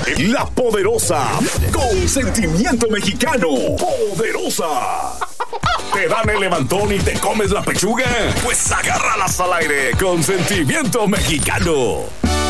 La Poderosa, con sentimiento mexicano. Poderosa. ¿Te dan el levantón y te comes la pechuga? Pues agárralas al aire con sentimiento mexicano.